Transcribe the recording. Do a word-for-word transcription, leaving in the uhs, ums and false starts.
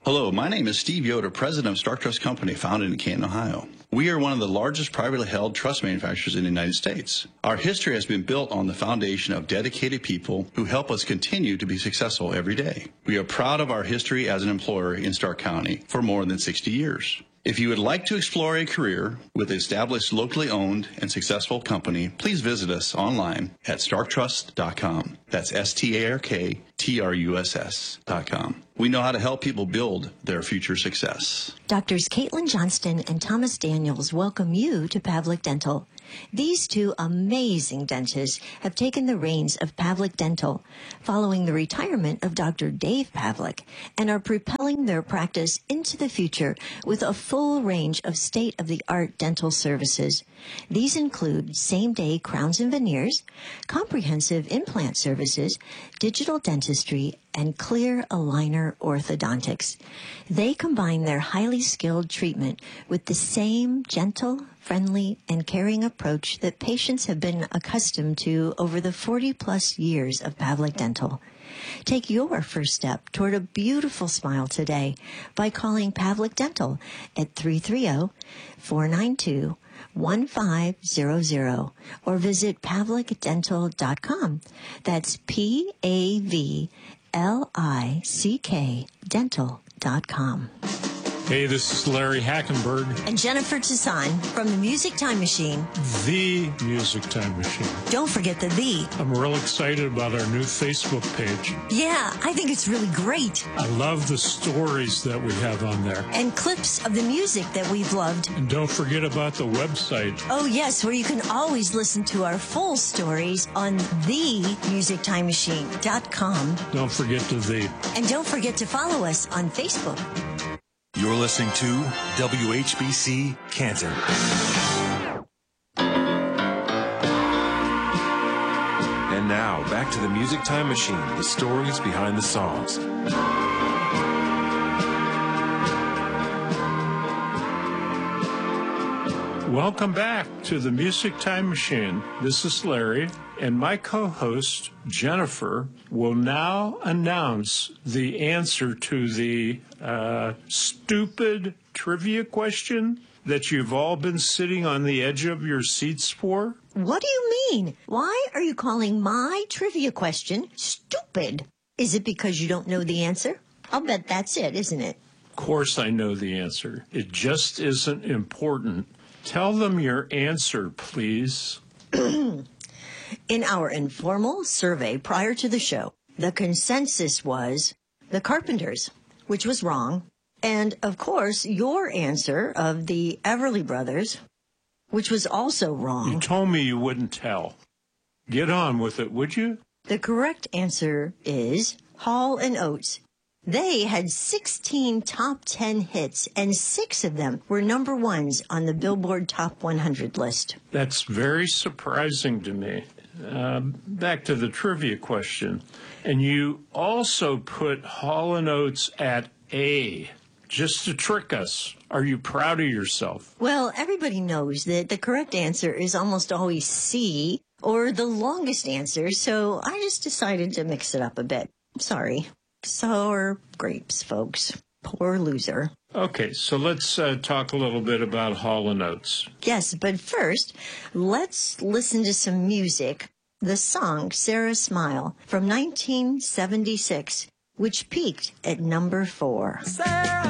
Hello, my name is Steve Yoder, president of Stark Trust Company, founded in Canton, Ohio. We are one of the largest privately held trust manufacturers in the United States. Our history has been built on the foundation of dedicated people who help us continue to be successful every day. We are proud of our history as an employer in Stark County for more than sixty years. If you would like to explore a career with an established, locally owned, and successful company, please visit us online at stark trust dot com. That's S T A R K T R U S S dot com. We know how to help people build their future success. Doctors Caitlin Johnston and Thomas Daniels welcome you to Pavlik Dental. These two amazing dentists have taken the reins of Pavlik Dental following the retirement of Doctor Dave Pavlik and are propelling their practice into the future with a full range of state-of-the-art dental services. These include same-day crowns and veneers, comprehensive implant services, digital dentistry, and clear aligner orthodontics. They combine their highly skilled treatment with the same gentle, friendly, and caring approach that patients have been accustomed to over the forty-plus years of Pavlik Dental. Take your first step toward a beautiful smile today by calling Pavlik Dental at three three zero, four nine two, one five zero zero or visit pavlik dental dot com. That's P A V L I C K dental dot com. Hey, this is Larry Hackenberg. And Jennifer Toussaint from the Music Time Machine. The Music Time Machine. Don't forget the the. I'm real excited about our new Facebook page. Yeah, I think it's really great. I love the stories that we have on there. And clips of the music that we've loved. And don't forget about the website. Oh, yes, where you can always listen to our full stories on the music time machine dot com. Don't forget the the. And don't forget to follow us on Facebook. You're listening to W H B C Canton. And now, back to the Music Time Machine, the stories behind the songs. Welcome back to the Music Time Machine. This is Larry, and my co-host, Jennifer, will now announce the answer to the uh, stupid trivia question that you've all been sitting on the edge of your seats for. What do you mean? Why are you calling my trivia question stupid? Is it because you don't know the answer? I'll bet that's it, isn't it? Of course I know the answer. It just isn't important. Tell them your answer, please. In our informal survey prior to the show, the consensus was the Carpenters, which was wrong. And, of course, your answer of the Everly Brothers, which was also wrong. You told me you wouldn't tell. Get on with it, would you? The correct answer is Hall and Oates. They had sixteen top ten hits, and six of them were number ones on the Billboard Top one hundred list. That's very surprising to me. Uh, back to the trivia question. And you also put Hall and Oates at A, just to trick us. Are you proud of yourself? Well, everybody knows that the correct answer is almost always C, or the longest answer, so I just decided to mix it up a bit. Sorry. Sour grapes, folks. Poor loser. Okay, so let's uh, talk a little bit about Hall and Oates. Yes, but first, let's listen to some music. The song Sarah Smile from nineteen seventy-six, which peaked at number four. Sarah.